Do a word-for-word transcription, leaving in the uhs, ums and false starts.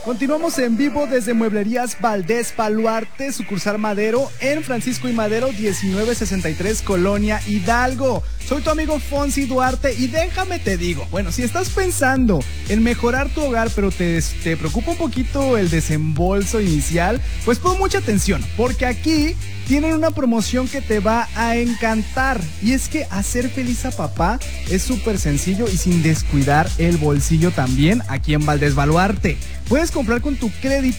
Continuamos en vivo desde Mueblerías Valdés Baluarte, sucursal Madero, en Francisco y Madero, diecinueve sesenta y tres, Colonia Hidalgo. Soy tu amigo Fonsi Duarte y déjame te digo, bueno, si estás pensando en mejorar tu hogar, pero te, te preocupa un poquito el desembolso inicial, pues pon mucha atención, porque aquí tienen una promoción que te va a encantar. Y es que hacer feliz a papá es súper sencillo y sin descuidar el bolsillo también aquí en Valdés Baluarte. Puedes comprar con tu crédito